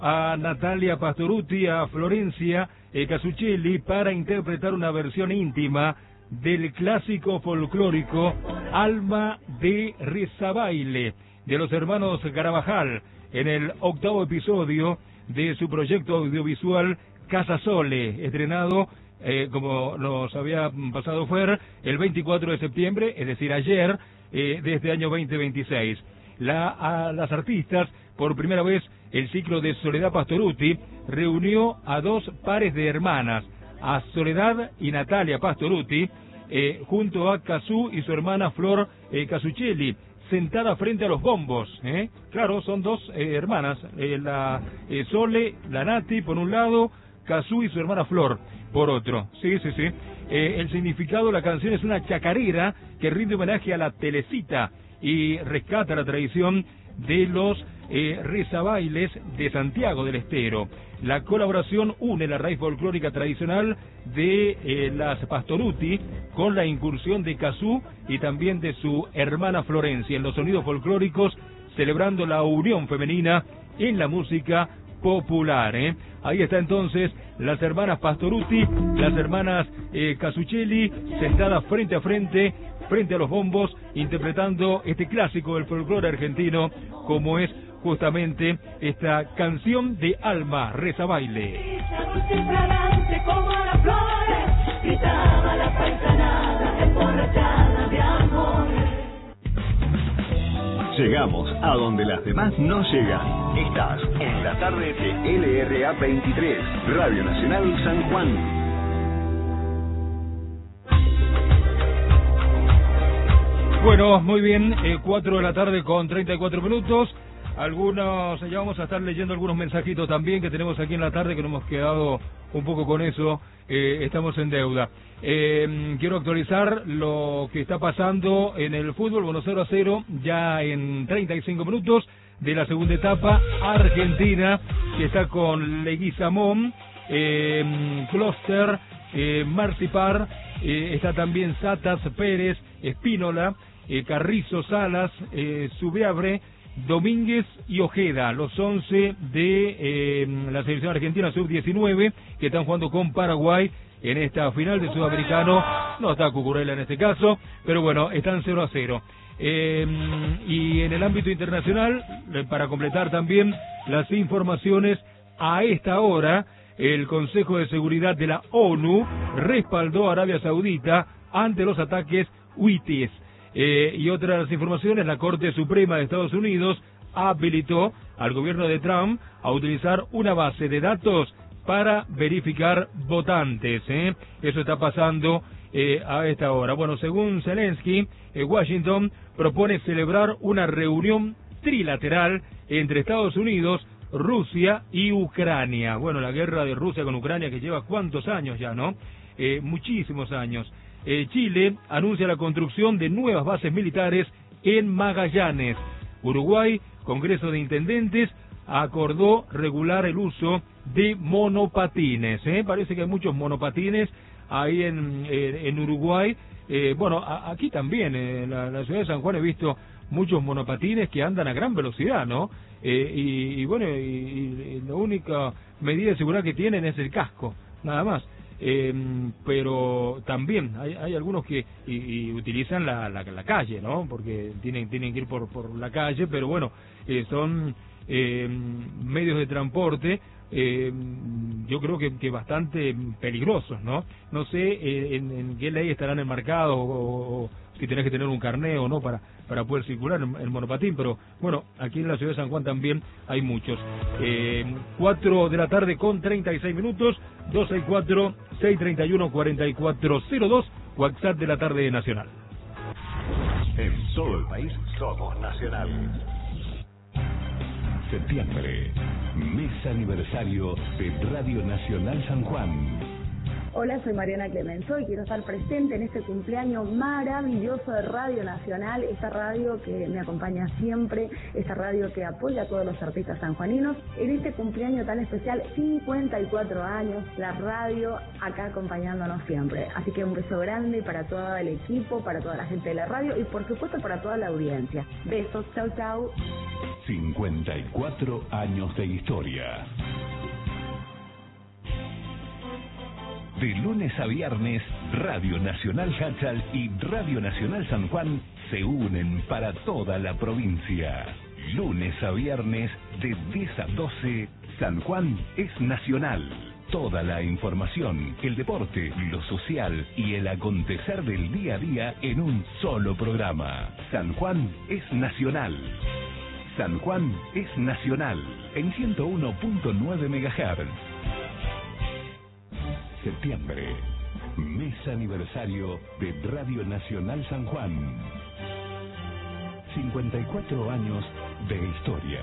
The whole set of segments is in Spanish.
a Natalia Pastorutti, a Florencia Casuccelli para interpretar una versión íntima del clásico folclórico Alma de Rezabaile de los hermanos Carabajal en el 8º episodio de su proyecto audiovisual Casa Sole, estrenado como nos había pasado Fer, el 24 de septiembre, es decir, ayer, de este año 2026. A las artistas, por primera vez, el ciclo de Soledad Pastorutti reunió a dos pares de hermanas, a Soledad y Natalia Pastorutti, junto a Cazú y su hermana Flor Casuccelli, sentada frente a los bombos. Claro, son dos hermanas, la Sole, la Nati, por un lado, Cazú y su hermana Flor, por otro. Sí. El significado de la canción es una chacarera que rinde homenaje a la Telecita y rescata la tradición de los rezabailes de Santiago del Estero. La colaboración une la raíz folclórica tradicional de las Pastorutti con la incursión de Cazú y también de su hermana Florencia en los sonidos folclóricos, celebrando la unión femenina en la música popular. Ahí está entonces las hermanas Pastorutti, las hermanas Casuccelli, sentadas frente a frente, frente a los bombos, interpretando este clásico del folclore argentino, como es justamente esta canción de Alma Rezabaile. Llegamos a donde las demás no llegan. Estás en la tarde de LRA 23, Radio Nacional San Juan. Bueno, muy bien, 4 de la tarde con 34 minutos. Ya vamos a estar leyendo algunos mensajitos también que tenemos aquí en la tarde, que nos hemos quedado un poco con eso, estamos en deuda. Quiero actualizar lo que está pasando en el fútbol. Bueno, 0-0 ya en 35 minutos de la segunda etapa. Argentina, que está con Leguizamón, Kloster, Marcipar, está también Satas, Pérez, Espínola, Carrizo, Salas, Subeabre, Domínguez y Ojeda, los 11 de la selección argentina sub-19 que están jugando con Paraguay en esta final de Sudamericano. No está Cucurella en este caso, pero bueno, están 0-0. Y en el ámbito internacional, para completar también las informaciones, a esta hora el Consejo de Seguridad de la ONU respaldó a Arabia Saudita ante los ataques huitíes. Y otras informaciones, la Corte Suprema de Estados Unidos habilitó al gobierno de Trump a utilizar una base de datos para verificar votantes. Eso está pasando a esta hora. Bueno, según Zelensky, Washington propone celebrar una reunión trilateral entre Estados Unidos, Rusia y Ucrania. Bueno, la guerra de Rusia con Ucrania que lleva cuántos años ya, ¿no? Muchísimos años. Chile anuncia la construcción de nuevas bases militares en Magallanes. Uruguay, Congreso de Intendentes, acordó regular el uso de monopatines. Parece que hay muchos monopatines ahí en Uruguay. Bueno, aquí también, en la ciudad de San Juan he visto muchos monopatines que andan a gran velocidad, ¿no? Bueno, la única medida de seguridad que tienen es el casco, nada más. Pero también hay algunos que utilizan la calle, ¿no? Porque tienen que ir por la calle, pero bueno, son medios de transporte, yo creo que bastante peligrosos, ¿no? No sé en qué ley estarán enmarcados o si tenés que tener un carné o no para poder circular el monopatín, pero bueno, aquí en la ciudad de San Juan también hay muchos. 4 de la tarde con 36 minutos, 264-631-4402, WhatsApp de la tarde nacional. En todo el país somos nacional. Septiembre, mes aniversario de Radio Nacional San Juan. Hola, soy Mariana Clemenzo y quiero estar presente en este cumpleaños maravilloso de Radio Nacional, esta radio que me acompaña siempre, esta radio que apoya a todos los artistas sanjuaninos. En este cumpleaños tan especial, 54 años, la radio acá acompañándonos siempre. Así que un beso grande para todo el equipo, para toda la gente de la radio y por supuesto para toda la audiencia. Besos, chau chau. 54 años de historia. De lunes a viernes, Radio Nacional Hachal y Radio Nacional San Juan se unen para toda la provincia. Lunes a viernes, de 10 a 12, San Juan es nacional. Toda la información, el deporte, lo social y el acontecer del día a día en un solo programa. San Juan es nacional. San Juan es nacional, en 101.9 MHz. Septiembre, mes aniversario de Radio Nacional San Juan. 54 años de historia.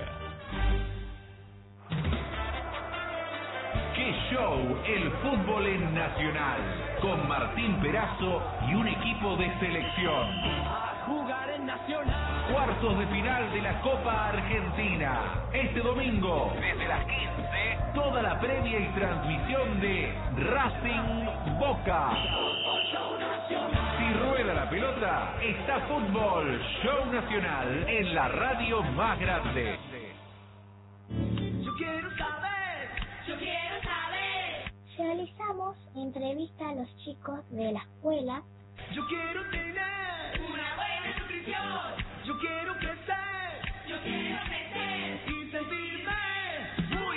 ¡Qué show! El fútbol en Nacional, con Martín Perazo y un equipo de selección. A jugar en Nacional. Cuartos de final de la Copa Argentina. Este domingo, desde las 15, toda la previa y transmisión de Racing Boca. Si rueda la pelota, está Fútbol Show Nacional en la radio más grande. Yo quiero saber. Yo quiero saber. Realizamos entrevista a los chicos de la escuela. Yo quiero tener una buena nutrición. Yo quiero crecer. Yo quiero crecer. Y sentirme muy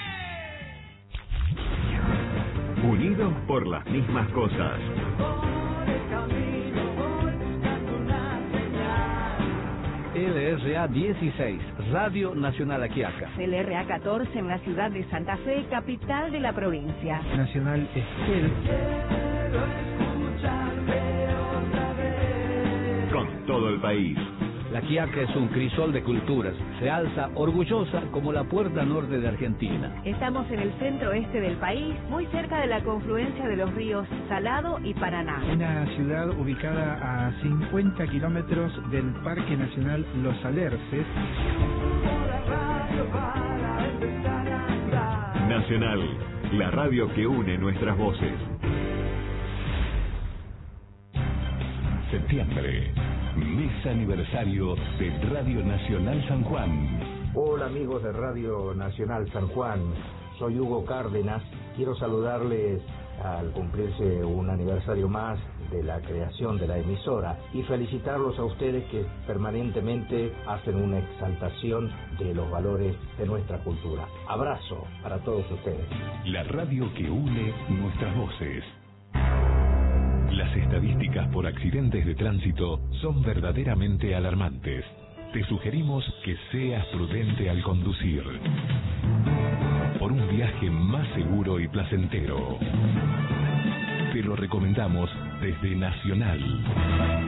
bien. Unidos por las mismas cosas. Por el camino voy buscando una señal. LRA 16, Radio Nacional Aquiaca. LRA 14 en la ciudad de Santa Fe, capital de la provincia. Nacional Esquel. Quiero escucharte otra vez. Con todo el país. La Quiaca es un crisol de culturas. Se alza orgullosa como la puerta norte de Argentina. Estamos en el centro oeste del país, muy cerca de la confluencia de los ríos Salado y Paraná. Una ciudad ubicada a 50 kilómetros del Parque Nacional Los Alerces. Nacional, la radio que une nuestras voces. Septiembre, mes aniversario de Radio Nacional San Juan. Hola amigos de Radio Nacional San Juan, soy Hugo Cárdenas. Quiero saludarles al cumplirse un aniversario más de la creación de la emisora y felicitarlos a ustedes que permanentemente hacen una exaltación de los valores de nuestra cultura. Abrazo para todos ustedes. La radio que une nuestras voces. Las estadísticas por accidentes de tránsito son verdaderamente alarmantes. Te sugerimos que seas prudente al conducir. Por un viaje más seguro y placentero. Te lo recomendamos desde Nacional.